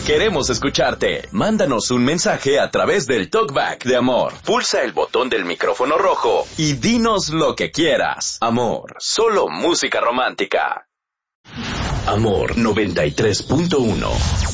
Queremos escucharte. Mándanos un mensaje a través del Talkback de Amor. Pulsa el botón del micrófono rojo y dinos lo que quieras. Amor, solo música romántica. Amor 93.1